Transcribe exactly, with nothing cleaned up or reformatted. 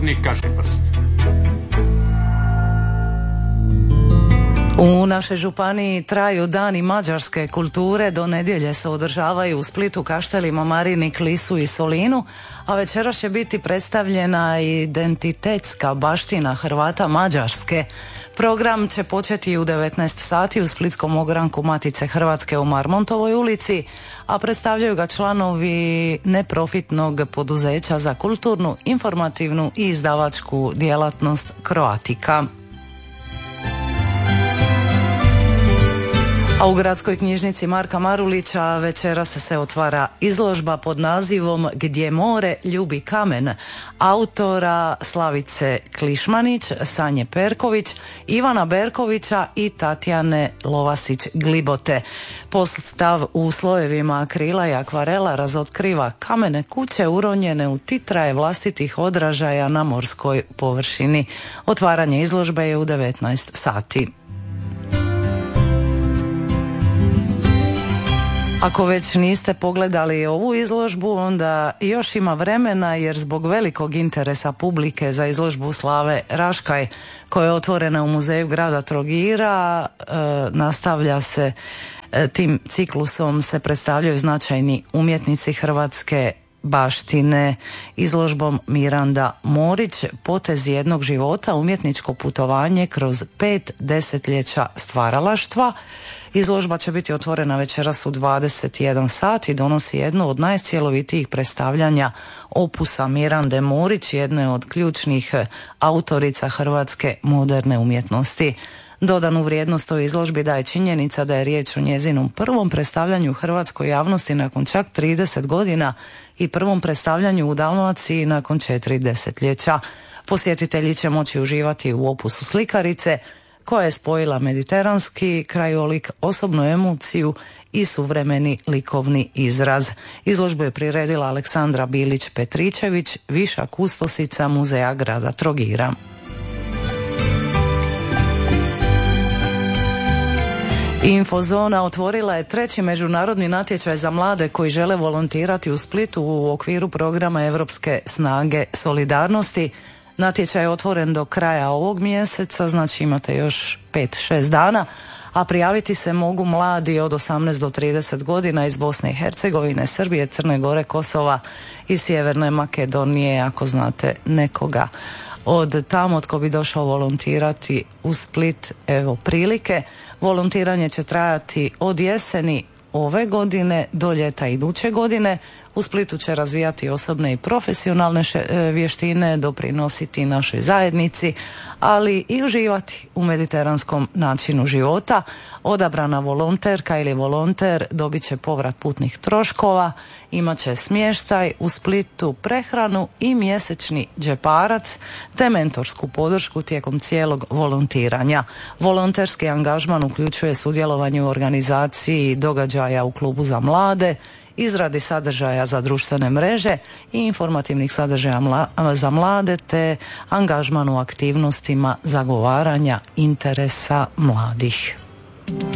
kulturni kažiprst. U našoj županiji traju dani mađarske kulture, do nedjelje se održavaju u Splitu, Kaštelima, Marini, Klisu i Solinu, a večeras će biti predstavljena identitetska baština Hrvata Mađarske. Program će početi u devetnaest sati u splitskom ogranku Matice Hrvatske u Marmontovoj ulici, a predstavljaju ga članovi neprofitnog poduzeća za kulturnu, informativnu i izdavačku djelatnost Croatica. A u gradskoj knjižnici Marka Marulića večeras se otvara izložba pod nazivom Gdje more ljubi kamen, autora Slavice Klišmanić, Sanje Perković, Ivana Berkovića i Tatjane Lovasić-Glibote. Postav u slojevima akrila i akvarela razotkriva kamene kuće uronjene u titraje vlastitih odražaja na morskoj površini. Otvaranje izložbe je u devetnaest sati. Ako već niste pogledali ovu izložbu, onda još ima vremena, jer zbog velikog interesa publike za izložbu Slave Raškaj, koja je otvorena u muzeju grada Trogira, e, nastavlja se e, tim ciklusom se predstavljaju značajni umjetnici hrvatske baštine. Izložbom Miranda Morić, potez jednog života, umjetničko putovanje kroz pet desetljeća stvaralaštva. Izložba će biti otvorena večeras u dvadeset jedan sat i donosi jednu od najcjelovitijih predstavljanja opusa Mirande Morić, jedne od ključnih autorica hrvatske moderne umjetnosti. Dodanu vrijednost o izložbi daje činjenica da je riječ o njezinom prvom predstavljanju hrvatskoj javnosti nakon čak trideset godina i prvom predstavljanju u Dalmaciji nakon četiri desetljeća. Posjetitelji će moći uživati u opusu slikarice, koja je spojila mediteranski krajolik, osobnu emociju i suvremeni likovni izraz. Izložbu je priredila Aleksandra Bilić-Petričević, viša kustosica Muzeja grada Trogira. Infozona otvorila je treći međunarodni natječaj za mlade koji žele volontirati u Splitu u okviru programa Europske snage solidarnosti. Natječaj je otvoren do kraja ovog mjeseca, znači imate još pet šest dana, a prijaviti se mogu mladi od osamnaest do trideset godina iz Bosne i Hercegovine, Srbije, Crne Gore, Kosova i Sjeverne Makedonije, ako znate nekoga od tamo tko bi došao volontirati u Split, evo prilike. Volontiranje će trajati od jeseni ove godine do ljeta iduće godine. U Splitu će razvijati osobne i profesionalne vještine, doprinositi našoj zajednici, ali i uživati u mediteranskom načinu života. Odabrana volonterka ili volonter dobit će povrat putnih troškova, imat će smještaj u Splitu, prehranu i mjesečni džeparac, te mentorsku podršku tijekom cijelog volontiranja. Volonterski angažman uključuje sudjelovanje u organizaciji događaja u klubu za mlade, izradi sadržaja za društvene mreže i informativnih sadržaja mla- za mlade, te angažman u aktivnostima zagovaranja interesa mladih.